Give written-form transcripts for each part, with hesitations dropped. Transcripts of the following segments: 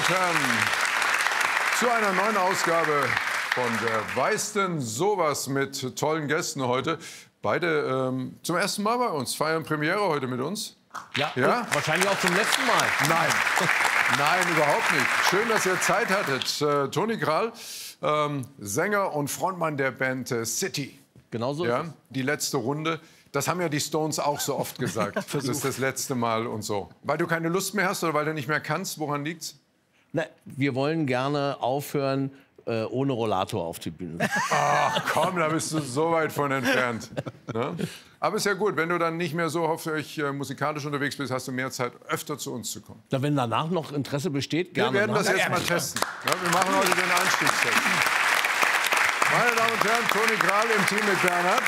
und Herren, zu einer neuen Ausgabe von Wer weiß denn sowas mit tollen Gästen heute. Beide zum ersten Mal bei uns, feiern Premiere heute mit uns. Ja, Ja? wahrscheinlich auch zum letzten Mal. Nein, nein, überhaupt nicht. Schön, dass ihr Zeit hattet. Toni Krahl, Sänger und Frontmann der Band City. Genau so. Ja, die letzte Runde. Das haben ja die Stones auch so oft gesagt. Das ist das letzte Mal und so. Weil du keine Lust mehr hast oder weil du nicht mehr kannst? Woran liegt's? Na, wir wollen gerne aufhören, ohne Rollator auf die Bühne. Ach komm, da bist du so weit von entfernt. Ne? Aber ist ja gut, wenn du dann nicht mehr so hoffentlich musikalisch unterwegs bist, hast du mehr Zeit, öfter zu uns zu kommen. Na, wenn danach noch Interesse besteht, gerne. Wir werden das jetzt mal testen. Ja, wir machen heute den Einstiegstest. Meine Damen und Herren, Toni Krahl im Team mit Bernhard.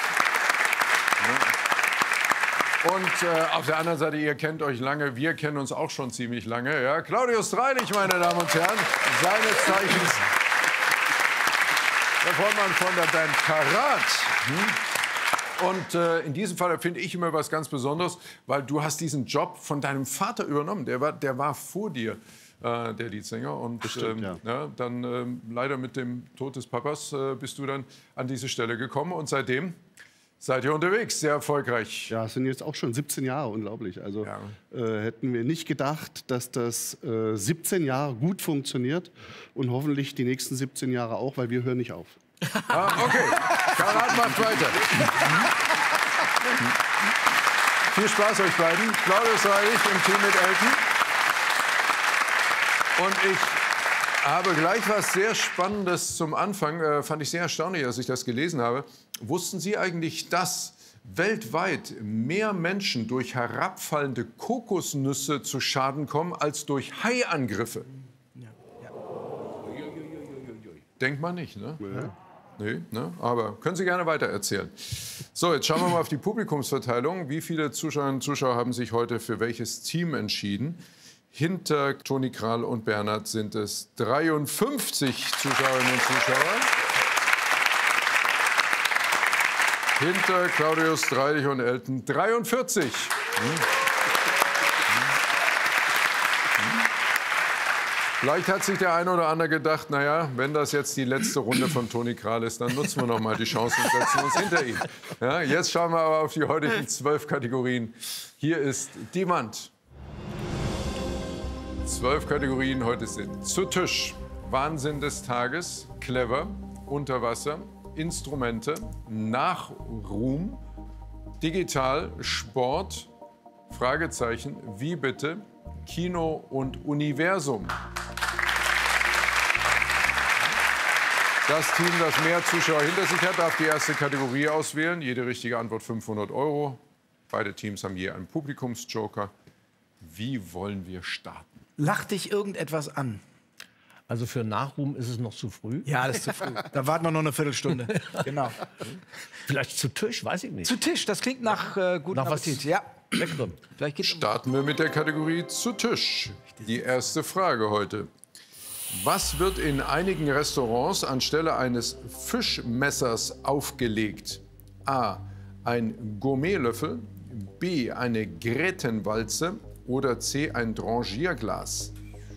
Und auf der anderen Seite, ihr kennt euch lange, wir kennen uns auch schon ziemlich lange. Ja? Claudius Dreilich, meine Damen und Herren, seines Zeichens der Frontmann von der Band Karat. Und in diesem Fall finde ich immer was ganz Besonderes, weil du hast diesen Job von deinem Vater übernommen. Der war vor dir, der Leadsänger. Und Bestimmt, ja. dann leider mit dem Tod des Papas bist du dann an diese Stelle gekommen. Und seitdem seid ihr unterwegs, sehr erfolgreich. Ja, es sind jetzt auch schon 17 Jahre, unglaublich. Also Ja. hätten wir nicht gedacht, dass das 17 Jahre gut funktioniert und hoffentlich die nächsten 17 Jahre auch, weil wir hören nicht auf. Okay, Karat macht weiter. Viel Spaß euch beiden. Claudius Dreilich im Team mit Elton. Und ich habe gleich was sehr Spannendes zum Anfang. Fand ich sehr erstaunlich, als ich das gelesen habe. Wussten Sie eigentlich, dass weltweit mehr Menschen durch herabfallende Kokosnüsse zu Schaden kommen, als durch Haiangriffe? Denkt man nicht, ne? Ja. Nee, ne? Aber können Sie gerne weiter erzählen. So, jetzt schauen wir mal auf die Publikumsverteilung. Wie viele Zuschauerinnen und Zuschauer haben sich heute für welches Team entschieden? Hinter Toni Krahl und Bernhard sind es 53 Zuschauerinnen und Zuschauer. Hinter Claudius Dreilich und Elton 43. Vielleicht hat sich der eine oder andere gedacht, naja, wenn das jetzt die letzte Runde von Toni Krahl ist, dann nutzen wir noch mal die Chance und setzen uns hinter ihn. Ja, jetzt schauen wir aber auf die heutigen 12 Kategorien. Hier ist die Wand. 12 Kategorien heute sind: Zu Tisch, Wahnsinn des Tages, Clever, Unter Wasser, Instrumente, Nachruhm, Digital, Sport, Fragezeichen, Wie bitte, Kino und Universum. Das Team, das mehr Zuschauer hinter sich hat, darf die erste Kategorie auswählen. Jede richtige Antwort 500 €. Beide Teams haben je einen Publikumsjoker. Wie wollen wir starten? Lacht dich irgendetwas an? Also für Nachruhm ist es noch zu früh. Ja, das ist zu früh. Da warten wir noch eine Viertelstunde. Genau. Vielleicht zu Tisch, weiß ich nicht. Zu Tisch, das klingt nach guten Nach was? Appetit. Ja. Leckerem. Vielleicht geht's Starten wir mit der Kategorie Zu Tisch. Die erste Frage heute. Was wird in einigen Restaurants anstelle eines Fischmessers aufgelegt? A. Ein Gourmetlöffel, B. eine Grätenwalze oder C. ein Drangierglas?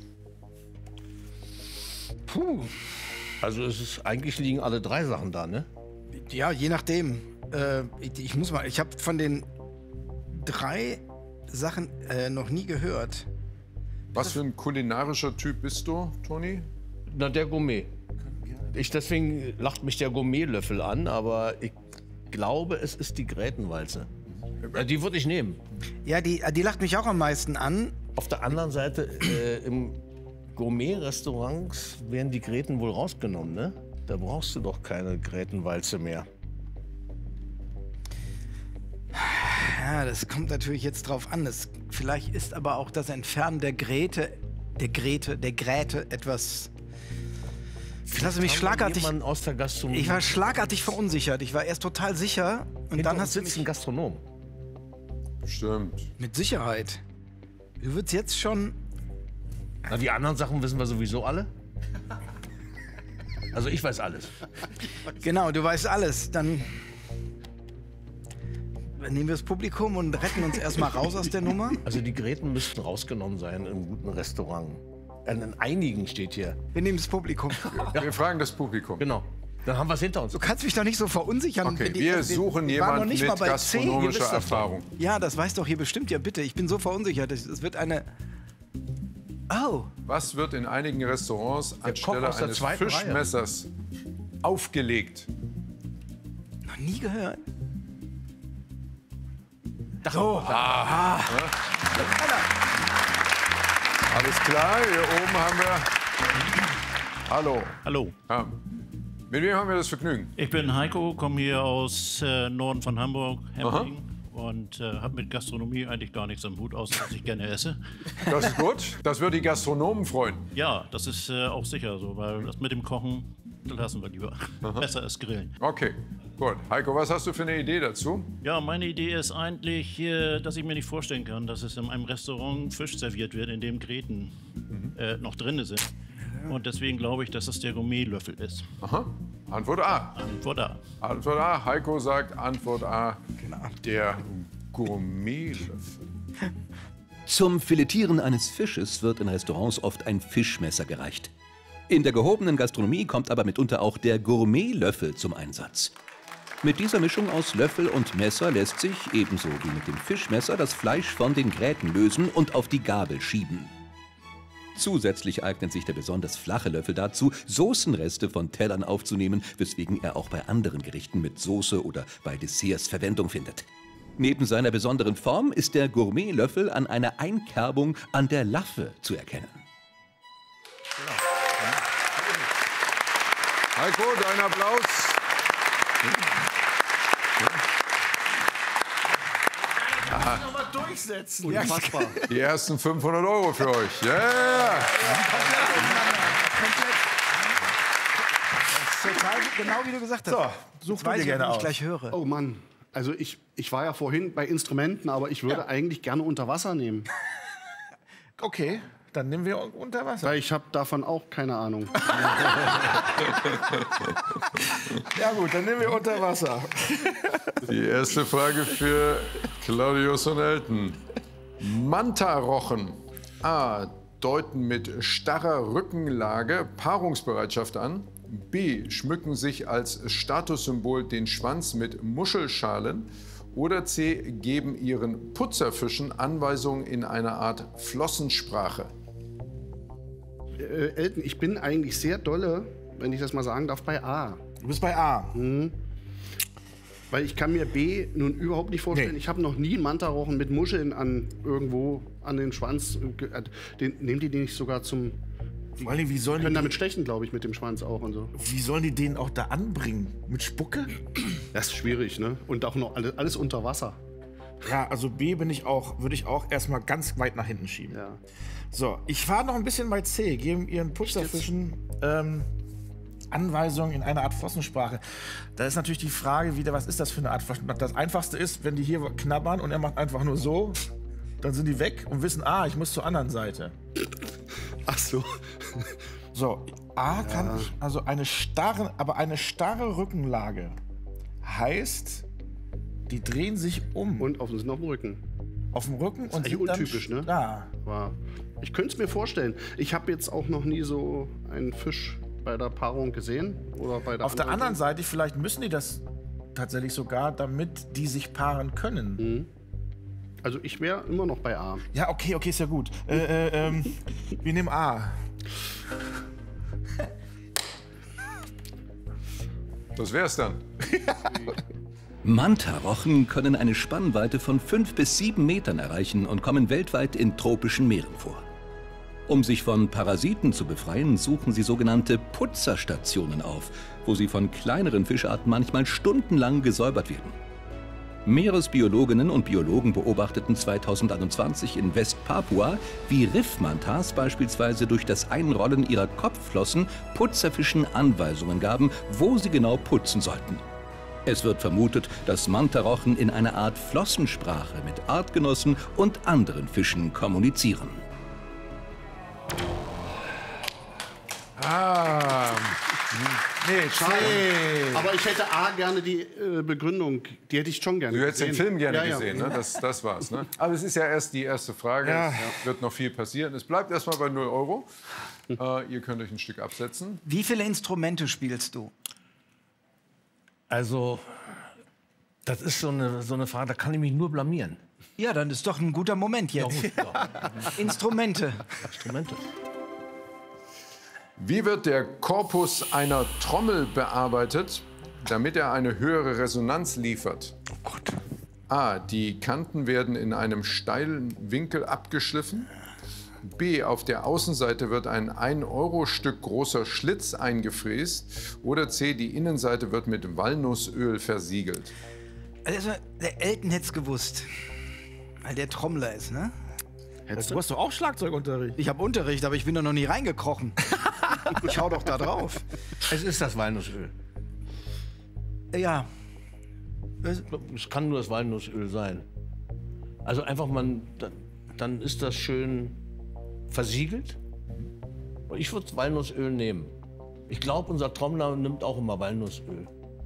Puh. Also eigentlich liegen alle drei Sachen da, ne? Ja, je nachdem. Ich habe von den 3 Sachen noch nie gehört. Was für ein kulinarischer Typ bist du, Toni? Na, der Gourmet. Deswegen lacht mich der Gourmetlöffel an, aber ich glaube, es ist die Grätenwalze. Die würde ich nehmen. Ja, die lacht mich auch am meisten an. Auf der anderen Seite, im Gourmet-Restaurants werden die Gräten wohl rausgenommen, ne? Da brauchst du doch keine Grätenwalze mehr. Ja, das kommt natürlich jetzt drauf an. Vielleicht ist aber auch das Entfernen der Gräte etwas. Ich lasse mich schlagartig. Aus der Gastronomie. Ich war schlagartig verunsichert. Ich war erst total sicher und Hinter dann uns hast du sitzt mich ein Gastronom. Stimmt. mit Sicherheit. Du würdest jetzt schon. Na, die anderen Sachen wissen wir sowieso alle. Also ich weiß alles. Genau, du weißt alles. Dann nehmen wir das Publikum und retten uns erstmal raus aus der Nummer. Also die Gräten müssten rausgenommen sein im guten Restaurant. An einigen steht hier. Wir nehmen das Publikum. Wir fragen das Publikum. Genau. Dann haben wir es hinter uns. Du kannst mich doch nicht so verunsichern. Okay, wir suchen jemanden mit gastronomischer Erfahrung. Ja, das weiß doch hier bestimmt. Ja, bitte. Ich bin so verunsichert. Es wird eine... Oh. Was wird in einigen Restaurants anstelle aus der eines zweiten Fischmessers aufgelegt? Noch nie gehört. Alles klar, hier oben haben wir... Hallo. Hallo, Ja. Mit wem haben wir das Vergnügen? ich bin Heiko, komme hier aus Norden von Hamburg, Hemmingen, und habe mit Gastronomie eigentlich gar nichts am Hut, außer dass ich gerne esse. Das ist gut. Das wird die Gastronomen freuen. Ja, das ist auch sicher so, weil das mit dem Kochen, das lassen wir lieber. Besser ist Grillen. Okay, gut. Heiko, was hast du für eine Idee dazu? Ja, meine Idee ist eigentlich, dass ich mir nicht vorstellen kann, dass es in einem Restaurant Fisch serviert wird, in dem Gräten noch drin sind. Und deswegen glaube ich, dass es der Gourmetlöffel ist. Aha. Antwort A. Antwort A. Antwort A. Heiko sagt Antwort A. Der Gourmetlöffel. Zum Filetieren eines Fisches wird in Restaurants oft ein Fischmesser gereicht. In der gehobenen Gastronomie kommt aber mitunter auch der Gourmetlöffel zum Einsatz. Mit dieser Mischung aus Löffel und Messer lässt sich, ebenso wie mit dem Fischmesser, das Fleisch von den Gräten lösen und auf die Gabel schieben. Zusätzlich eignet sich der besonders flache Löffel dazu, Soßenreste von Tellern aufzunehmen, weswegen er auch bei anderen Gerichten mit Soße oder bei Desserts Verwendung findet. Neben seiner besonderen Form ist der Gourmetlöffel an einer Einkerbung an der Laffe zu erkennen. Heiko, dein Applaus. Nochmal durchsetzen. Unfassbar. Die ersten 500 € für euch. Yeah. Total genau wie du gesagt hast. So, such Weiß dir ich, gerne wenn ich aus. gleich höre. Oh Mann. Also ich war ja vorhin bei Instrumenten, aber ich würde eigentlich gerne unter Wasser nehmen. Okay, dann nehmen wir unter Wasser. Weil ich habe davon auch keine Ahnung. Ja gut, dann nehmen wir unter Wasser. Die erste Frage für Claudius und Elton. Mantarochen. A. Deuten mit starrer Rückenlage Paarungsbereitschaft an. B. Schmücken sich als Statussymbol den Schwanz mit Muschelschalen. Oder C. Geben ihren Putzerfischen Anweisungen in einer Art Flossensprache. Elton, ich bin eigentlich sehr dolle, wenn ich das mal sagen darf, bei A. Du bist bei A. Weil ich kann mir B nun überhaupt nicht vorstellen. Nee. Ich habe noch nie einen Mantarochen mit Muscheln irgendwo an den Schwanz. Nehmen die den nicht sogar zum... Vor allem, wie sollen Können die, damit stechen, glaube ich, mit dem Schwanz auch und so. wie sollen die den auch da anbringen? Mit Spucke? Das ist schwierig, ne? Und auch noch alles unter Wasser. Ja, also B würde ich auch erstmal ganz weit nach hinten schieben. Ja. So, ich fahre noch ein bisschen bei C. Geben ihren Putzerfischen Anweisungen in einer Art Flossensprache. Da ist natürlich die Frage wieder, was ist das für eine Art Flossensprache? Das Einfachste ist, wenn die hier knabbern und er macht einfach nur so, dann sind die weg und wissen, ich muss zur anderen Seite. Ach so. So, A kann ich, also eine starre Rückenlage heißt, die drehen sich um Und sind auf dem Rücken. auf dem Rücken und eigentlich sind dann untypisch, ne? da. Aber ich könnte es mir vorstellen. Ich habe jetzt auch noch nie so einen Fisch bei der Paarung gesehen. Oder bei der Auf der anderen Seite, vielleicht müssen die das tatsächlich sogar, damit die sich paaren können. Also ich wäre immer noch bei A. Ja, okay, ist ja gut. Wir nehmen A. Das wär's dann. Mantarochen können eine Spannweite von 5 bis 7 Metern erreichen und kommen weltweit in tropischen Meeren vor. Um sich von Parasiten zu befreien, suchen sie sogenannte Putzerstationen auf, wo sie von kleineren Fischarten manchmal stundenlang gesäubert werden. Meeresbiologinnen und Biologen beobachteten 2021 in Westpapua, wie Riffmantas beispielsweise durch das Einrollen ihrer Kopfflossen Putzerfischen Anweisungen gaben, wo sie genau putzen sollten. Es wird vermutet, dass Mantarochen in einer Art Flossensprache mit Artgenossen und anderen Fischen kommunizieren. Nee, Schade. Aber ich hätte A gerne die Begründung, die hätte ich schon gerne Du hättest den Film gerne Ja, ja. gesehen, ne? Das war's. Ne? Aber es ist ja erst die erste Frage. Ja. Es wird noch viel passieren. Es bleibt erstmal bei 0 Euro. Ihr könnt euch ein Stück absetzen. Wie viele Instrumente spielst du? Also, das ist so eine Frage, da kann ich mich nur blamieren. Ja, dann ist doch ein guter Moment jetzt. Instrumente. Instrumente. Wie wird der Korpus einer Trommel bearbeitet, damit er eine höhere Resonanz liefert? Oh Gott. A. Die Kanten werden in einem steilen Winkel abgeschliffen. B. Auf der Außenseite wird ein 1-Euro-Stück großer Schlitz eingefräst. Oder C. Die Innenseite wird mit Walnussöl versiegelt. Also, der Elton hätte es gewusst. Weil der Trommler ist, ne? Du hast doch auch Schlagzeugunterricht. Ich habe Unterricht, aber ich bin da noch nie reingekrochen. Ich hau doch da drauf. Es ist das Walnussöl. Ja. Es kann nur das Walnussöl sein. Also einfach dann ist das schön versiegelt. Und ich würde Walnussöl nehmen. Ich glaube, unser Trommler nimmt auch immer Walnussöl.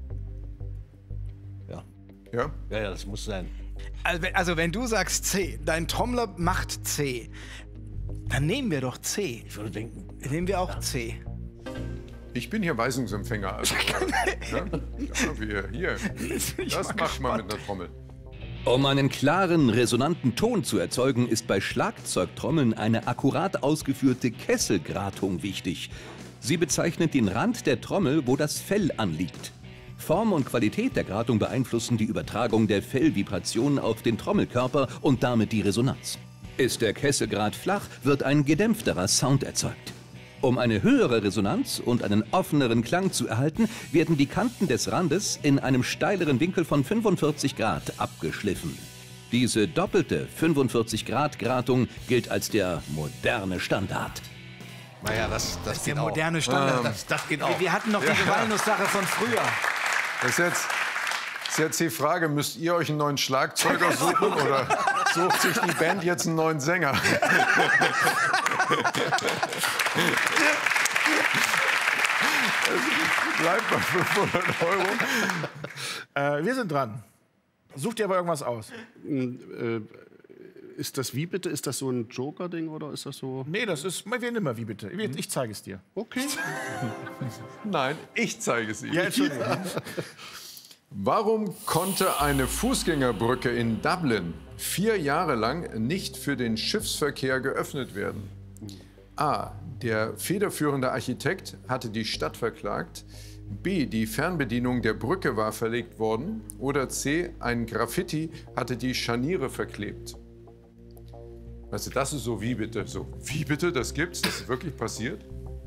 Ja. Ja? Ja, das muss sein. Also wenn du sagst C, dein Trommler macht C, dann nehmen wir doch C. Ich würde denken, Nehmen wir auch C. Ich bin hier Weisungsempfänger. Also, hier. Das macht man mit einer Trommel. Um einen klaren, resonanten Ton zu erzeugen, ist bei Schlagzeugtrommeln eine akkurat ausgeführte Kesselgratung wichtig. Sie bezeichnet den Rand der Trommel, wo das Fell anliegt. Form und Qualität der Gratung beeinflussen die Übertragung der Fellvibration auf den Trommelkörper und damit die Resonanz. Ist der Kesselgrat flach, wird ein gedämpfterer Sound erzeugt. Um eine höhere Resonanz und einen offeneren Klang zu erhalten, werden die Kanten des Randes in einem steileren Winkel von 45 Grad abgeschliffen. Diese doppelte 45-Grad-Gratung gilt als der moderne Standard. naja, das Der geht auch. moderne Standard. Das geht auch. Wir hatten noch diese Walnusssache von früher. Das ist jetzt die Frage, müsst ihr euch einen neuen Schlagzeuger suchen oder sucht sich die Band jetzt einen neuen Sänger? Bleibt bei 500 Euro. Wir sind dran. Such dir aber irgendwas aus. Ist das wie bitte? Ist das so ein Joker-Ding oder ist das so? Nee, das ist. Wir nehmen mal wie bitte. Ich zeige es dir. Okay. Nein, ich zeige es Ihnen. Ja, Entschuldigung. Warum konnte eine Fußgängerbrücke in Dublin 4 Jahre lang nicht für den Schiffsverkehr geöffnet werden? A. Der federführende Architekt hatte die Stadt verklagt. B. Die Fernbedienung der Brücke war verlegt worden. Oder C. Ein Graffiti hatte die Scharniere verklebt. Weißt du, das ist so wie bitte. So, wie bitte? Das gibt's? Das ist wirklich passiert?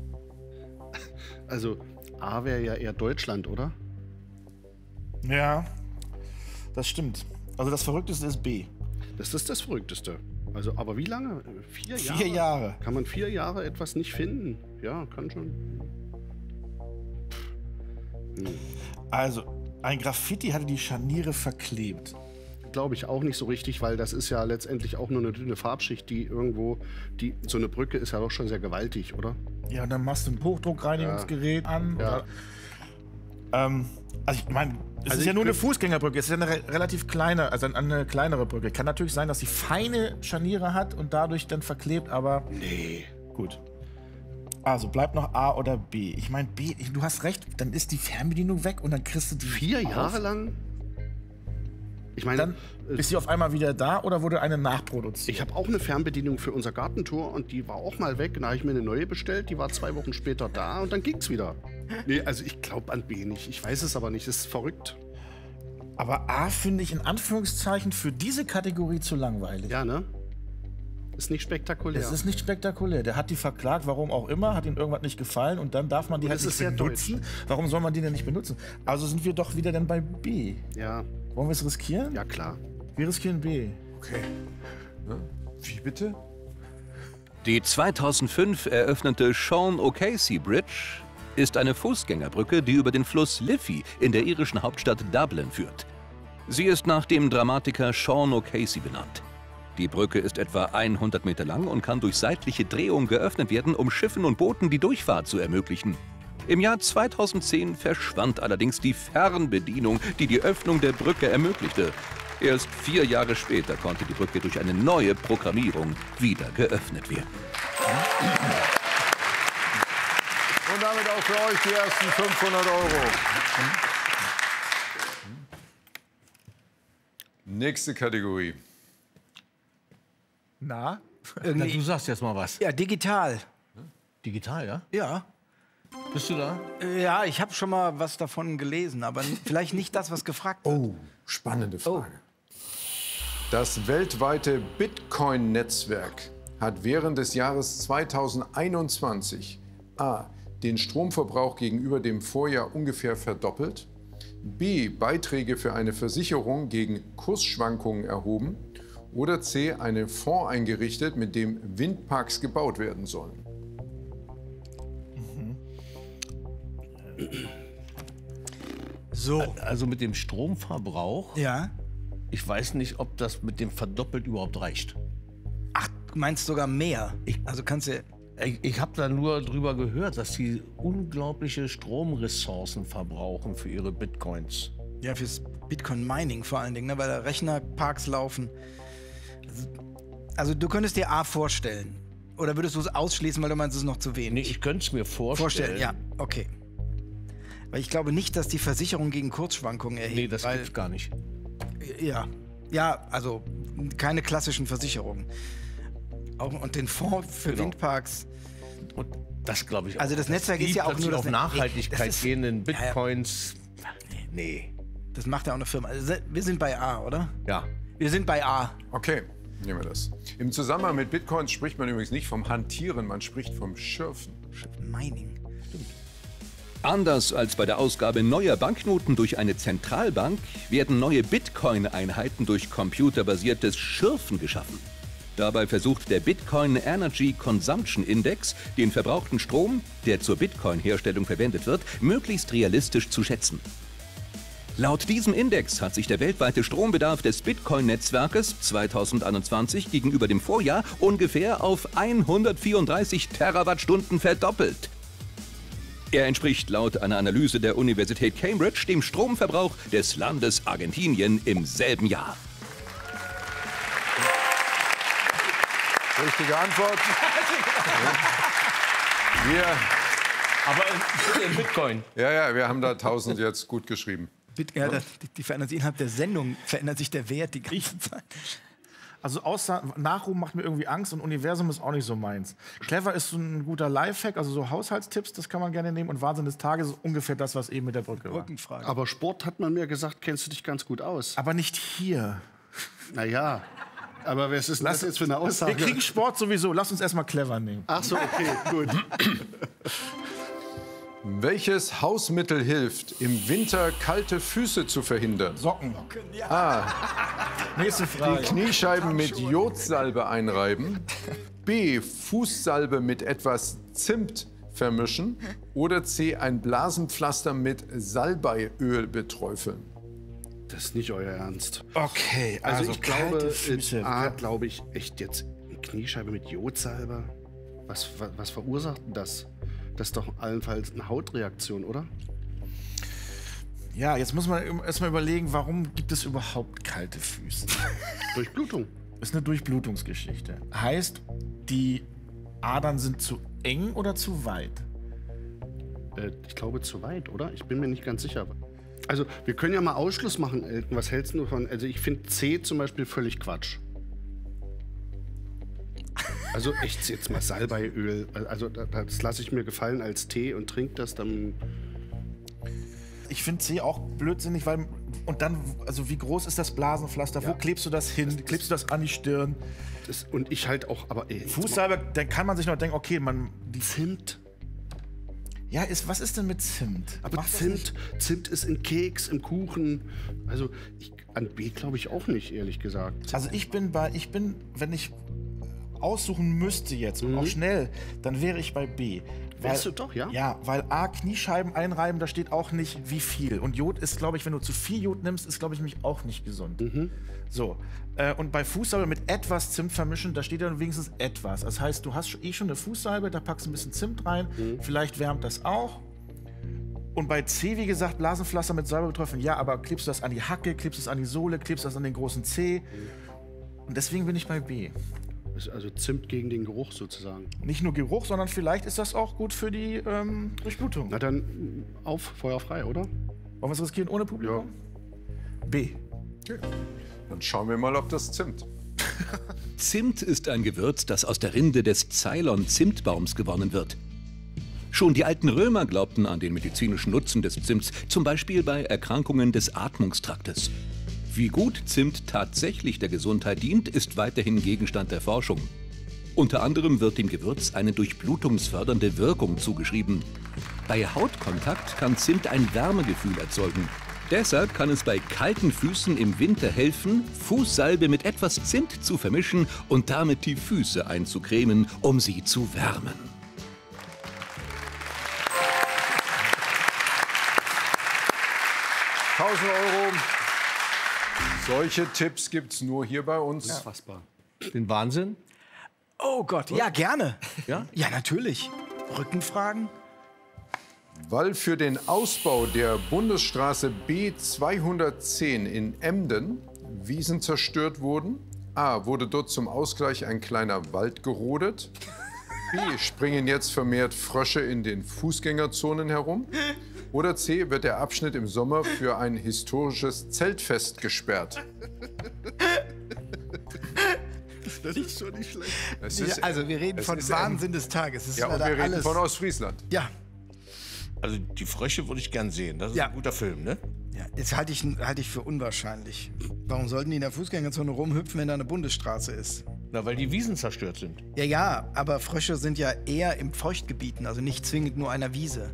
Also A wäre ja eher Deutschland, oder? Ja, das stimmt. Also das Verrückteste ist B. Das ist das Verrückteste. Also, aber wie lange? 4 Jahre? 4 Jahre. Kann man 4 Jahre etwas nicht finden? Ja, kann schon. Also, ein Graffiti hatte die Scharniere verklebt. Glaube ich auch nicht so richtig, weil das ist ja letztendlich auch nur eine dünne Farbschicht, die irgendwo, so eine Brücke ist ja doch schon sehr gewaltig, oder? Ja, und dann machst du ein Hochdruckreinigungsgerät an. Ja. Oder, also ich meine, es ist ja nur eine Fußgängerbrücke, es ist ja eine relativ kleine, also eine kleinere Brücke. Kann natürlich sein, dass sie feine Scharniere hat und dadurch dann verklebt, aber Nee. gut. Also bleibt noch A oder B. Ich meine, B, du hast recht, dann ist die Fernbedienung weg und dann kriegst du die 4 Jahre lang? Ich meine, Dann ist sie auf einmal wieder da oder wurde eine nachproduziert? ich habe auch eine Fernbedienung für unser Gartentor und die war auch mal weg. Da habe ich mir eine neue bestellt, die war 2 Wochen später da und dann ging's wieder. Nee, also ich glaube an B nicht. Ich weiß es aber nicht. Das ist verrückt. Aber A finde ich in Anführungszeichen für diese Kategorie zu langweilig. Ja, ne? Ist nicht spektakulär. Es ist nicht spektakulär. Der hat die verklagt, warum auch immer, hat ihm irgendwas nicht gefallen und dann darf man die Und halt es nicht ist sehr benutzen. Warum soll man die denn nicht benutzen? Also sind wir doch wieder dann bei B. Ja, Wollen wir es riskieren? ja klar. Wir riskieren B. Okay. Wie bitte? Die 2005 eröffnete Sean O'Casey Bridge ist eine Fußgängerbrücke, die über den Fluss Liffey in der irischen Hauptstadt Dublin führt. Sie ist nach dem Dramatiker Sean O'Casey benannt. Die Brücke ist etwa 100 Meter lang und kann durch seitliche Drehung geöffnet werden, um Schiffen und Booten die Durchfahrt zu ermöglichen. Im Jahr 2010 verschwand allerdings die Fernbedienung, die die Öffnung der Brücke ermöglichte. Erst 4 Jahre später konnte die Brücke durch eine neue Programmierung wieder geöffnet werden. Und damit auch für euch die ersten 500 €. Nächste Kategorie. Na? Na, du sagst jetzt mal was. Ja, digital. Digital, ja? Ja. Bist du da? Ja, ich habe schon mal was davon gelesen, aber vielleicht nicht das, was gefragt wird. Oh, spannende Frage. Das weltweite Bitcoin-Netzwerk hat während des Jahres 2021 a. den Stromverbrauch gegenüber dem Vorjahr ungefähr verdoppelt, b. Beiträge für eine Versicherung gegen Kursschwankungen erhoben oder c. einen Fonds eingerichtet, mit dem Windparks gebaut werden sollen. So. Also mit dem Stromverbrauch, Ja. ich weiß nicht, ob das mit dem verdoppelt überhaupt reicht. Ach, du meinst sogar mehr. Also kannst du. Ich habe da nur drüber gehört, dass sie unglaubliche Stromressourcen verbrauchen für ihre Bitcoins. Ja, fürs Bitcoin-Mining vor allen Dingen, ne, weil da Rechnerparks laufen. Also du könntest dir A vorstellen. Oder würdest du es ausschließen, weil du meinst, es ist noch zu wenig? Nee, ich könnte es mir vorstellen. Ja, okay. Weil ich glaube nicht, dass die Versicherung gegen Kursschwankungen erhebt. Nee, das weil, gibt's gar nicht. Ja. Ja, also keine klassischen Versicherungen. Auch, und den Fonds für Genau. Windparks. Und das glaube ich auch. Also das Netzwerk Die ist ja auch plötzlich nur auf das Nachhaltigkeit das ist- gehenden Bitcoins. Nee. Das macht ja auch eine Firma. Also wir sind bei A, oder? Ja. Wir sind bei A. Okay, nehmen wir das. Im Zusammenhang mit Bitcoins spricht man übrigens nicht vom Hantieren, man spricht vom Schürfen. Mining. Anders als bei der Ausgabe neuer Banknoten durch eine Zentralbank werden neue Bitcoin-Einheiten durch computerbasiertes Schürfen geschaffen. Dabei versucht der Bitcoin Energy Consumption Index, den verbrauchten Strom, der zur Bitcoin-Herstellung verwendet wird, möglichst realistisch zu schätzen. Laut diesem Index hat sich der weltweite Strombedarf des Bitcoin-Netzwerkes 2021 gegenüber dem Vorjahr ungefähr auf 134 Terawattstunden verdoppelt. Er entspricht laut einer Analyse der Universität Cambridge dem Stromverbrauch des Landes Argentinien im selben Jahr. Richtige Antwort. Wir, Aber in Bitcoin. ja, wir haben da 1000 jetzt gut geschrieben. Ja, die verändern sich innerhalb der Sendung, verändert sich der Wert die ganze Zeit. Also Nachruhm macht mir irgendwie Angst und Universum ist auch nicht so meins. Clever ist so ein guter Lifehack, also so Haushaltstipps, das kann man gerne nehmen. Und Wahnsinn des Tages ist ungefähr das, was eben mit der Brücke war. Rückenfrage. Aber Sport hat man mir gesagt, kennst du dich ganz gut aus. Aber nicht hier. Naja, aber was ist denn das jetzt für eine Aussage? Wir kriegen Sport sowieso, lass uns erstmal clever nehmen. Ach so, okay, gut. Welches Hausmittel hilft, im Winter kalte Füße zu verhindern? Socken. A. Nächste Frage. Die Kniescheiben mit Jodsalbe einreiben. B. Fußsalbe mit etwas Zimt vermischen. Oder C. Ein Blasenpflaster mit Salbeiöl beträufeln. Das ist nicht euer Ernst. Okay, Also ich glaube, Füße. A, glaube ich, echt jetzt eine Kniescheibe mit Jodsalbe. Was verursacht denn das? Das ist doch allenfalls eine Hautreaktion, oder? Ja, jetzt muss man erstmal überlegen, warum gibt es überhaupt kalte Füße? Durchblutung. Das ist eine Durchblutungsgeschichte. Heißt, die Adern sind zu eng oder zu weit? Ich glaube zu weit, oder? Ich bin mir nicht ganz sicher. Also, wir können ja mal Ausschluss machen, Elton. Was hältst du von? Also, ich finde C zum Beispiel völlig Quatsch. Also, echt jetzt mal Salbeiöl. Also, das lasse ich mir gefallen als Tee und trinke das dann. Ich finde C auch blödsinnig, weil. Und dann, also wie groß ist das Blasenpflaster? Wo klebst du das hin? Klebst du das an die Stirn? Und ich halt auch, aber ey, Fußsalbe, dann kann man sich noch denken, okay, die Zimt. Ja, was ist denn mit Zimt? Aber Macht das nicht- Zimt ist in Keks, im Kuchen. Also, an B glaube ich auch nicht, ehrlich gesagt. Also ich bin, wenn ich aussuchen müsste jetzt und auch schnell, dann wäre ich bei B. Wärst du doch, ja? Ja, weil A, Kniescheiben einreiben, da steht auch nicht, wie viel. Und Jod ist, glaube ich, wenn du zu viel Jod nimmst, ist, glaube ich, nämlich auch nicht gesund. So. Und bei Fußsalbe mit etwas Zimt vermischen, da steht dann wenigstens etwas. Das heißt, du hast schon eine Fußsalbe, da packst du ein bisschen Zimt rein, vielleicht wärmt das auch. Und bei C, wie gesagt, Blasenpflaster mit Salbe betroffen. Ja, aber klebst du das an die Hacke, klebst du es an die Sohle, klebst du das an den großen C? Und deswegen bin ich bei B. Das ist also Zimt gegen den Geruch sozusagen. Nicht nur Geruch, sondern vielleicht ist das auch gut für die Durchblutung. Na dann auf, Feuer frei, oder? Wollen wir es riskieren ohne Publikum? B. Okay. Dann schauen wir mal, ob das Zimt. Zimt ist ein Gewürz, das aus der Rinde des Ceylon-Zimtbaums gewonnen wird. Schon die alten Römer glaubten an den medizinischen Nutzen des Zimts, zum Beispiel bei Erkrankungen des Atmungstraktes. Wie gut Zimt tatsächlich der Gesundheit dient, ist weiterhin Gegenstand der Forschung. Unter anderem wird dem Gewürz eine durchblutungsfördernde Wirkung zugeschrieben. Bei Hautkontakt kann Zimt ein Wärmegefühl erzeugen. Deshalb kann es bei kalten Füßen im Winter helfen, Fußsalbe mit etwas Zimt zu vermischen und damit die Füße einzucremen, um sie zu wärmen. €1000. Solche Tipps gibt es nur hier bei uns. Unfassbar. Den Wahnsinn? Oh Gott, ja, gerne. Ja? Ja, natürlich. Rückenfragen? Weil für den Ausbau der Bundesstraße B210 in Emden Wiesen zerstört wurden. A. Wurde dort zum Ausgleich ein kleiner Wald gerodet. B. Springen jetzt vermehrt Frösche in den Fußgängerzonen herum. Oder C. Wird der Abschnitt im Sommer für ein historisches Zeltfest gesperrt. Das ist schon nicht schlecht. Also, wir reden von Wahnsinn des Tages. Es ist Ja, und wir leider reden alles. von Ostfriesland. Ja, Also die Frösche würde ich gern sehen. Das ist Ja. ein guter Film, ne? ja, das halte ich für unwahrscheinlich. Warum sollten die in der Fußgängerzone rumhüpfen, wenn da eine Bundesstraße ist? Na, weil die Wiesen zerstört sind. Ja, ja, aber Frösche sind ja eher im Feuchtgebieten, also nicht zwingend nur einer Wiese.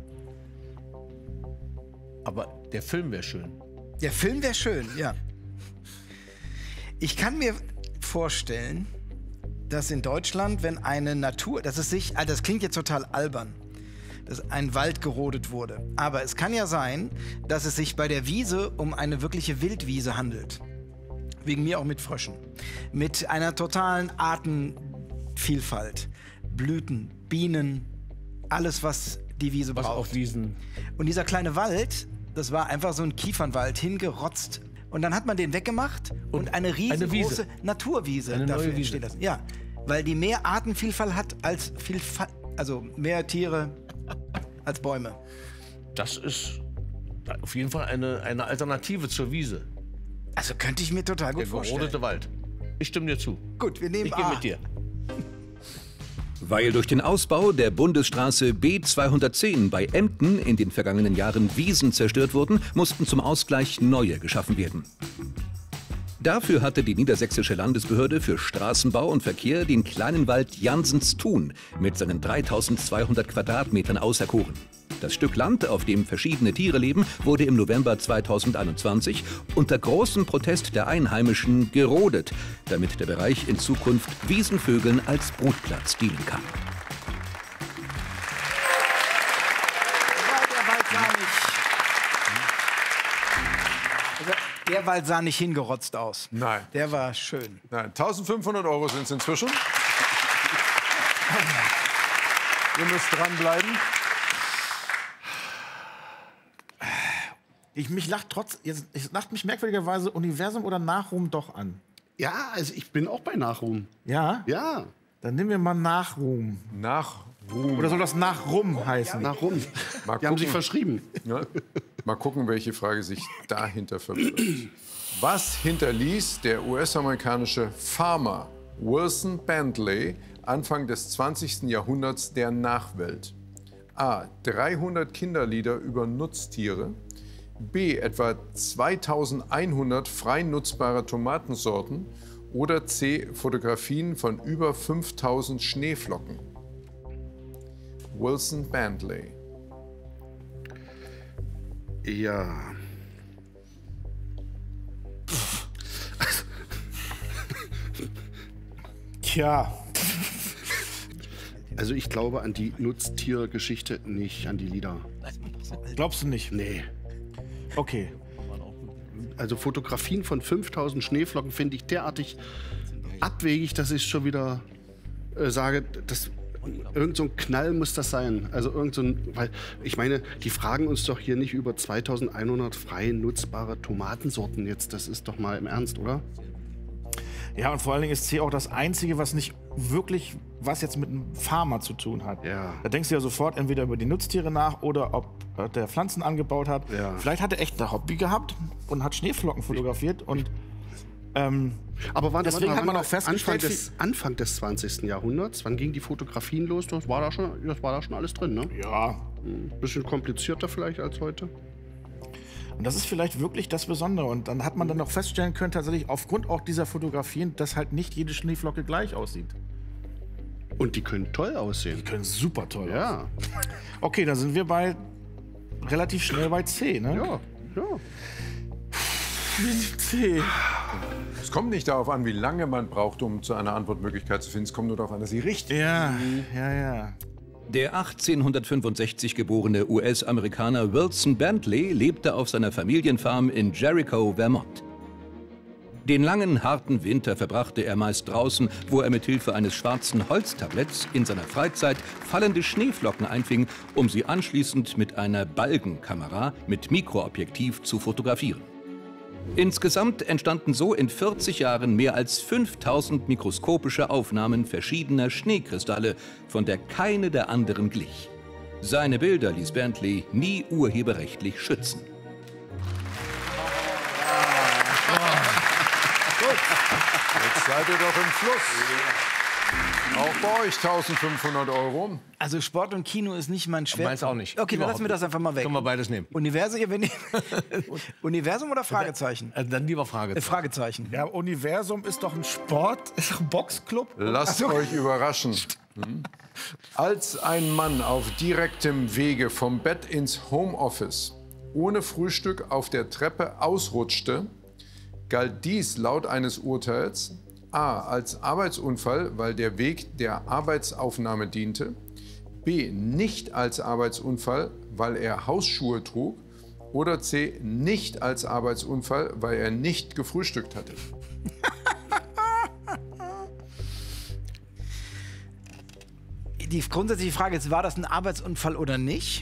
Aber der Film wäre schön. Der Film wäre schön, ja. Ich kann mir vorstellen, dass in Deutschland, wenn eine Natur, das klingt jetzt total albern, dass ein Wald gerodet wurde. Aber es kann ja sein, dass es sich bei der Wiese um eine wirkliche Wildwiese handelt. Wegen mir auch mit Fröschen. Mit einer totalen Artenvielfalt. Blüten, Bienen, alles, was die Wiese Was braucht. auf Wiesen. Und dieser kleine Wald, das war einfach so ein Kiefernwald, hingerotzt. Und dann hat man den weggemacht und eine riesengroße Wiese. Naturwiese Eine dafür neue Wiese. entsteht das. Ja, weil die mehr Artenvielfalt hat als also mehr Tiere als Bäume. Das ist auf jeden Fall eine Alternative zur Wiese. Also könnte ich mir total gut Der vorstellen. gerodete Wald. Ich stimme dir zu. Gut, wir nehmen Ich gehe A. mit dir. Weil durch den Ausbau der Bundesstraße B210 bei Emden in den vergangenen Jahren Wiesen zerstört wurden, mussten zum Ausgleich neue geschaffen werden. Dafür hatte die Niedersächsische Landesbehörde für Straßenbau und Verkehr den kleinen Wald Jansenstun mit seinen 3200 Quadratmetern auserkoren. Das Stück Land, auf dem verschiedene Tiere leben, wurde im November 2021 unter großem Protest der Einheimischen gerodet, damit der Bereich in Zukunft Wiesenvögeln als Brutplatz dienen kann. Der Wald sah nicht hingerotzt aus. Nein. Der war schön. Nein, 1500 € sind es inzwischen. Ihr müsst dranbleiben. Mich lacht mich merkwürdigerweise Universum oder Nachruhm doch an. Ja, also ich bin auch bei Nachruhm. Ja? Ja, Dann nehmen wir mal Nachruhm. Nachruhm. Oder soll das Nachrum heißen? Nachruhm. Mal Die haben sich gucken. verschrieben. Ja, mal gucken, welche Frage sich dahinter verbirgt. Was hinterließ der US-amerikanische Farmer Wilson Bentley Anfang des 20. Jahrhunderts der Nachwelt? A. 300 Kinderlieder über Nutztiere. B. Etwa 2100 frei nutzbare Tomatensorten. Oder C. Fotografien von über 5000 Schneeflocken. Wilson Bentley. Ja. Tja. Also ich glaube an die Nutztiergeschichte, nicht an die Lieder. Glaubst du nicht? Nee. Okay. Also Fotografien von 5000 Schneeflocken finde ich derartig abwegig, dass ich schon wieder sage, das Irgend so ein Knall muss das sein. Also irgend so ein, weil ich meine, die fragen uns doch hier nicht über 2100 frei nutzbare Tomatensorten jetzt. Das ist doch mal im Ernst, oder? Ja, und vor allen Dingen ist C auch das Einzige, was nicht wirklich was jetzt mit einem Farmer zu tun hat. Ja. Da denkst du ja sofort entweder über die Nutztiere nach oder ob der Pflanzen angebaut hat. Ja. Vielleicht hat er echt ein Hobby gehabt und hat Schneeflocken fotografiert und Aber deswegen hat man auch festgestellt, Anfang des 20. Jahrhunderts, wann gingen die Fotografien los? Das war da schon alles drin, ne? ja, Ein bisschen komplizierter vielleicht als heute. und das ist vielleicht wirklich das Besondere. Und dann hat man dann noch feststellen können, tatsächlich aufgrund auch dieser Fotografien, dass halt nicht jede Schneeflocke gleich aussieht. Und die können toll aussehen. Die können super toll aussehen. Ja, Okay, dann sind wir relativ schnell bei C, ne? ja, ja. C. Es kommt nicht darauf an, wie lange man braucht, um zu einer Antwortmöglichkeit zu finden. Es kommt nur darauf an, dass sie richtig. Ja, ja. Der 1865 geborene US-Amerikaner Wilson Bentley lebte auf seiner Familienfarm in Jericho, Vermont. Den langen, harten Winter verbrachte er meist draußen, wo er mit Hilfe eines schwarzen Holztabletts in seiner Freizeit fallende Schneeflocken einfing, um sie anschließend mit einer Balgenkamera mit Mikroobjektiv zu fotografieren. Insgesamt entstanden so in 40 Jahren mehr als 5000 mikroskopische Aufnahmen verschiedener Schneekristalle, von der keine der anderen glich. Seine Bilder ließ Bentley nie urheberrechtlich schützen. Jetzt seid ihr doch im Fluss. Auch bei euch 1500 €. Also Sport und Kino ist nicht mein Schwerpunkt. Meins auch nicht. Okay, dann lassen wir das einfach mal weg. Können wir beides nehmen. Universum, wir nehmen Universum oder Fragezeichen? Dann lieber Fragezeichen. Fragezeichen. Ja, Universum ist doch ein Sport, ist doch ein Boxclub. Lasst euch überraschen. Als ein Mann auf direktem Wege vom Bett ins Homeoffice ohne Frühstück auf der Treppe ausrutschte, galt dies laut eines Urteils a. als Arbeitsunfall, weil der Weg der Arbeitsaufnahme diente, b. nicht als Arbeitsunfall, weil er Hausschuhe trug, oder c. nicht als Arbeitsunfall, weil er nicht gefrühstückt hatte. Die grundsätzliche Frage ist, war das ein Arbeitsunfall oder nicht?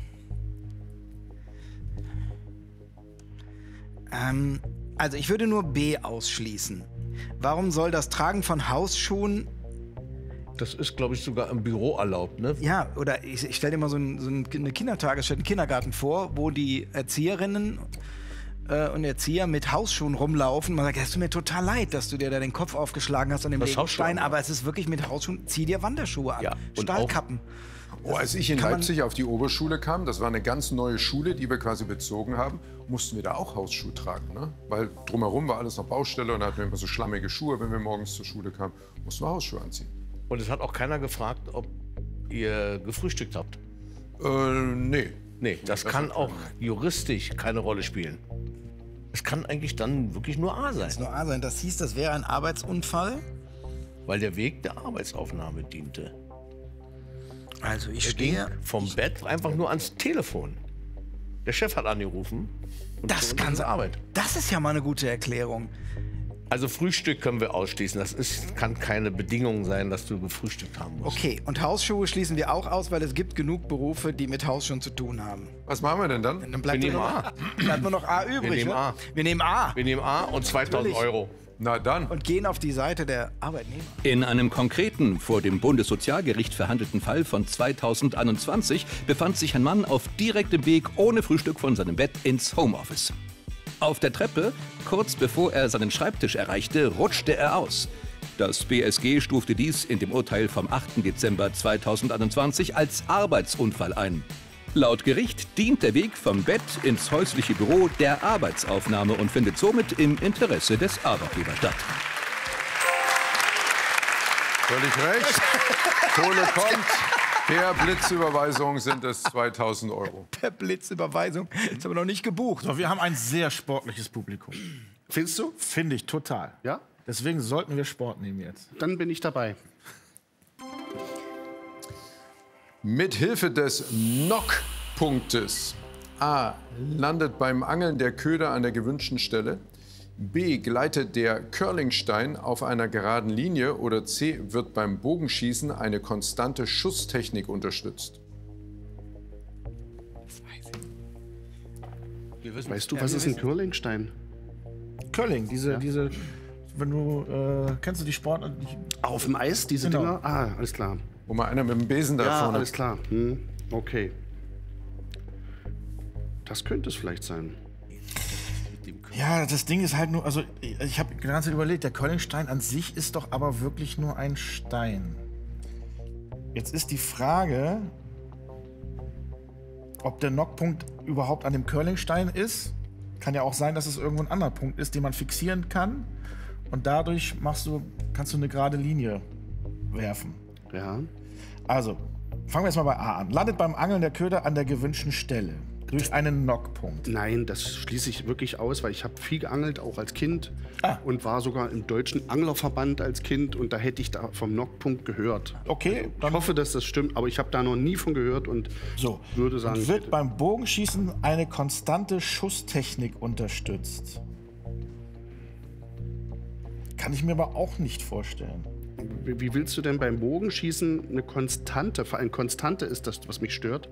Also ich würde nur B ausschließen. Warum soll das Tragen von Hausschuhen... Das ist, glaube ich, sogar im Büro erlaubt, ne? Ja, oder ich stelle dir mal so eine Kindertagesstätte, einen Kindergarten vor, wo die Erzieherinnen und Erzieher mit Hausschuhen rumlaufen. Man sagt, es tut mir total leid, dass du dir da den Kopf aufgeschlagen hast an dem Das Legostein, Hausschuhe, aber es ist wirklich mit Hausschuhen, zieh dir Wanderschuhe an, Ja, und Stahlkappen. Oh, als ich in Kann man- Leipzig auf die Oberschule kam, das war eine ganz neue Schule, die wir quasi bezogen haben, mussten wir da auch Hausschuhe tragen. Ne? Weil drumherum war alles noch Baustelle und da hatten wir immer so schlammige Schuhe, wenn wir morgens zur Schule kamen, mussten wir Hausschuhe anziehen. Und es hat auch keiner gefragt, ob ihr gefrühstückt habt. Nee. Nee, das kann auch juristisch keine Rolle spielen. Es kann eigentlich dann wirklich nur A sein, Das nur A sein. Das hieß, das wäre ein Arbeitsunfall. weil der Weg der Arbeitsaufnahme diente. Also ich Er ging stehe... vom Bett einfach nur ans Telefon. Der Chef hat angerufen. Und Das so kann ist sein. Arbeit. Das ist ja mal eine gute Erklärung. Also Frühstück können wir ausschließen. Kann keine Bedingung sein, dass du gefrühstückt haben musst. Okay, und Hausschuhe schließen wir auch aus, weil es gibt genug Berufe, die mit Hausschuhen zu tun haben. Was machen wir denn dann? Dann bleibt Wir nehmen nur noch, bleibt nur noch A übrig. nehmen ne? A. Wir nehmen A Wir nehmen A und 2000 Natürlich. Euro. Na dann. und gehen auf die Seite der Arbeitnehmer. In einem konkreten, vor dem Bundessozialgericht verhandelten Fall von 2021 befand sich ein Mann auf direktem Weg ohne Frühstück von seinem Bett ins Homeoffice. Auf der Treppe, kurz bevor er seinen Schreibtisch erreichte, rutschte er aus. Das BSG stufte dies in dem Urteil vom 8. Dezember 2021 als Arbeitsunfall ein. Laut Gericht dient der Weg vom Bett ins häusliche Büro der Arbeitsaufnahme und findet somit im Interesse des Arbeitgebers statt. Völlig recht. Kohle kommt. Per Blitzüberweisung sind es 2000 Euro. Per Blitzüberweisung. Ist aber noch nicht gebucht. So, wir haben ein sehr sportliches Publikum. Findest du? Finde ich total. Ja? Deswegen sollten wir Sport nehmen jetzt. Dann bin ich dabei. Mit Hilfe des Knock-Punktes A landet beim Angeln der Köder an der gewünschten Stelle. B. Gleitet der Curlingstein auf einer geraden Linie? Oder C. Wird beim Bogenschießen eine konstante Schusstechnik unterstützt? Weißt du, was ist ein Curlingstein? Curling, diese, wenn du, kennst du die Sportart? Auf dem Eis, diese Genau. Dinger? Ah, alles klar. Wo mal einer mit dem Besen da Ja, vorne... alles klar. Okay. Das könnte es vielleicht sein. Ja, das Ding ist halt nur, also ich habe die ganze Zeit überlegt, der Curlingstein an sich ist doch aber wirklich nur ein Stein. Jetzt ist die Frage, ob der Knockpunkt überhaupt an dem Curlingstein ist. Kann ja auch sein, dass es irgendwo ein anderer Punkt ist, den man fixieren kann. Und dadurch kannst du eine gerade Linie werfen. Ja. Also, fangen wir jetzt mal bei A an. Landet beim Angeln der Köder an der gewünschten Stelle. Durch einen Knockpunkt. Nein, das schließe ich wirklich aus, weil ich habe viel geangelt, auch als Kind. Und war sogar im Deutschen Anglerverband als Kind. Und da hätte ich da vom Knockpunkt gehört. Okay, Ich hoffe, dass das stimmt, aber ich habe da noch nie von gehört und so. würde sagen... Und wird beim Bogenschießen eine konstante Schusstechnik unterstützt? Kann ich mir aber auch nicht vorstellen. Wie willst du denn beim Bogenschießen eine Konstante, vor allem Konstante ist das, was mich stört?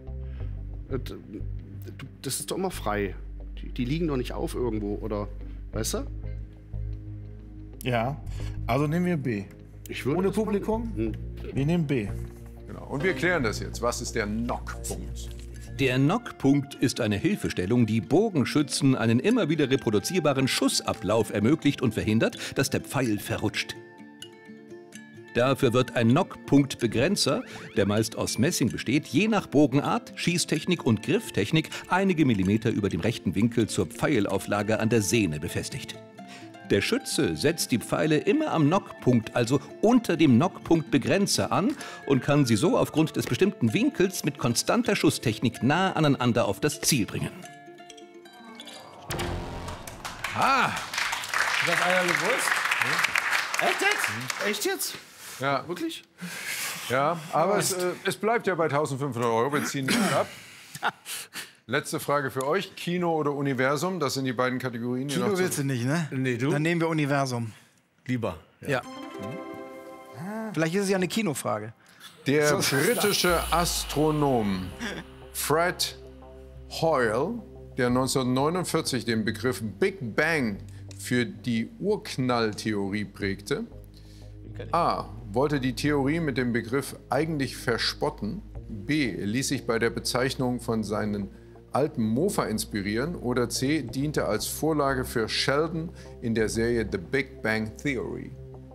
Das ist doch immer frei. Die liegen doch nicht auf irgendwo, oder? Weißt du? Ja, also nehmen wir B. Ich würde Ohne das machen. Publikum? Wir nehmen B. Genau. Und wir klären das jetzt. Was ist der Knockpunkt? Der Knockpunkt ist eine Hilfestellung, die Bogenschützen einen immer wieder reproduzierbaren Schussablauf ermöglicht und verhindert, dass der Pfeil verrutscht. Dafür wird ein Knockpunktbegrenzer, der meist aus Messing besteht, je nach Bogenart, Schießtechnik und Grifftechnik einige Millimeter über dem rechten Winkel zur Pfeilauflage an der Sehne befestigt. Der Schütze setzt die Pfeile immer am Knockpunkt, also unter dem Knockpunktbegrenzer an und kann sie so aufgrund des bestimmten Winkels mit konstanter Schusstechnik nah aneinander auf das Ziel bringen. Ah! Hat das einer gewusst? Echt jetzt? Echt jetzt? Ja, Wirklich? ja, aber es bleibt ja bei 1.500 €. Wir ziehen nicht ab. Letzte Frage für euch. Kino oder Universum? Das sind die beiden Kategorien. die noch Kino zu- willst du nicht, ne? Nee, du? Dann nehmen wir Universum. Lieber. Ja. Vielleicht ist es ja eine Kinofrage. Der britische Astronom Fred Hoyle, der 1949 den Begriff Big Bang für die Urknalltheorie prägte. A. Wollte die Theorie mit dem Begriff eigentlich verspotten. B. Ließ sich bei der Bezeichnung von seinen alten Mofa inspirieren. Oder C. Diente als Vorlage für Sheldon in der Serie The Big Bang Theory.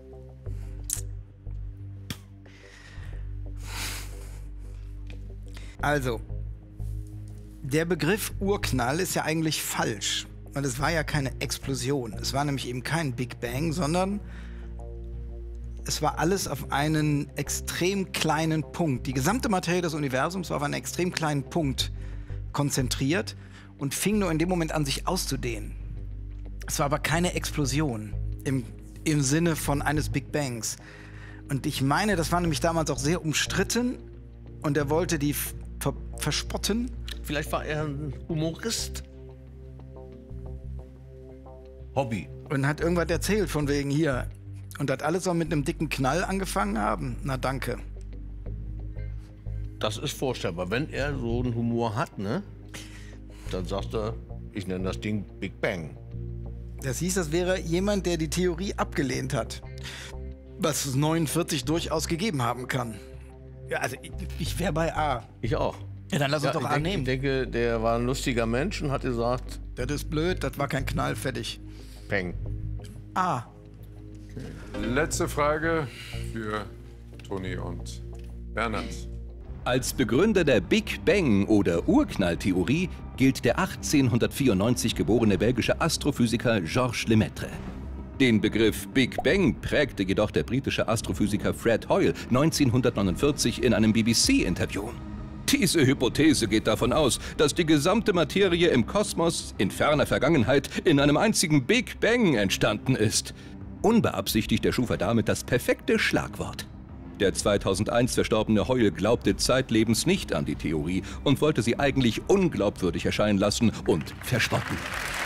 Also, der Begriff Urknall ist ja eigentlich falsch, weil es war ja keine Explosion. Es war nämlich eben kein Big Bang, sondern es war alles auf einen extrem kleinen Punkt. Die gesamte Materie des Universums war auf einen extrem kleinen Punkt konzentriert und fing nur in dem Moment an, sich auszudehnen. Es war aber keine Explosion im Sinne von eines Big Bangs. Und ich meine, das war nämlich damals auch sehr umstritten und er wollte die verspotten. Vielleicht war er ein Humorist. Hobby. Und hat irgendwas erzählt von wegen hier. Und das alles soll mit einem dicken Knall angefangen haben? Na danke. Das ist vorstellbar. Wenn er so einen Humor hat, ne? Dann sagt er, ich nenne das Ding Big Bang. Das hieß, das wäre jemand, der die Theorie abgelehnt hat. Was es 49 durchaus gegeben haben kann. Ja, also ich wäre bei A. Ich auch. Ja, dann lass uns doch A ich nehmen. denke, der war ein lustiger Mensch und hat gesagt, Das ist blöd, das war kein Knall, fertig. Peng. A. Letzte Frage für Toni und Bernhard. Als Begründer der Big Bang oder Urknalltheorie gilt der 1894 geborene belgische Astrophysiker Georges Lemaitre. Den Begriff Big Bang prägte jedoch der britische Astrophysiker Fred Hoyle 1949 in einem BBC-Interview. Diese Hypothese geht davon aus, dass die gesamte Materie im Kosmos in ferner Vergangenheit in einem einzigen Big Bang entstanden ist. Unbeabsichtigt erschuf er damit das perfekte Schlagwort. Der 2001 verstorbene Hoyle glaubte zeitlebens nicht an die Theorie und wollte sie eigentlich unglaubwürdig erscheinen lassen und verspotten.